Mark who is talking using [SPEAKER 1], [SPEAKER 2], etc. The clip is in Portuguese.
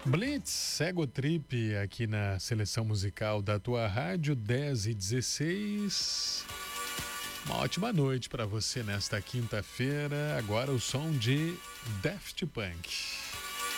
[SPEAKER 1] Blitz, Ego Trip aqui na seleção musical da tua rádio 10:16. Uma ótima noite para você nesta quinta-feira. Agora o som de Daft Punk.